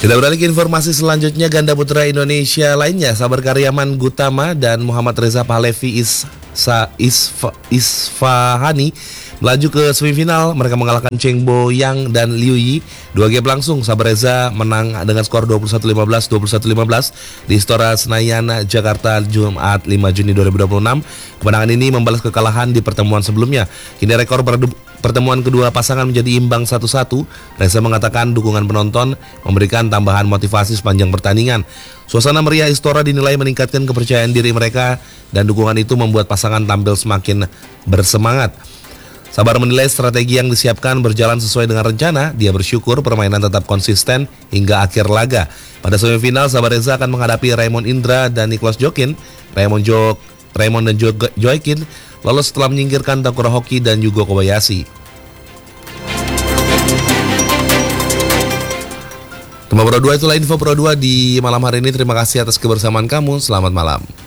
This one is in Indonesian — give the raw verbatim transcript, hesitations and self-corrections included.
Kita beralih ke informasi selanjutnya. Ganda putra Indonesia lainnya, Sabar Karyaman Gutama dan Muhammad Reza Pahlavi Isfa, Isfa, Isfahani melaju ke semifinal. Mereka mengalahkan Cheng Bo Yang dan Liu Yi. Dua game langsung, Sabar Reza menang dengan skor dua puluh satu lima belas, dua puluh satu lima belas di Istora Senayan, Jakarta, Jumat lima Juni dua ribu dua puluh enam. Kemenangan ini membalas kekalahan di pertemuan sebelumnya. Kini rekor pertemuan kedua pasangan menjadi imbang satu satu. Reza mengatakan dukungan penonton memberikan tambahan motivasi sepanjang pertandingan. Suasana meriah Istora dinilai meningkatkan kepercayaan diri mereka dan dukungan itu membuat pasangan tampil semakin bersemangat. Sabar menilai strategi yang disiapkan berjalan sesuai dengan rencana. Dia bersyukur permainan tetap konsisten hingga akhir laga. Pada semifinal, Sabar Reza akan menghadapi Raymond Indra dan Nicholas Jokin. Raymond, jo Raymond dan jo Joaquin lolos setelah menyingkirkan Takura Hoki dan Yugo Kobayashi. Tema Pro dua, itulah info Pro dua di malam hari ini. Terima kasih atas kebersamaan kamu. Selamat malam.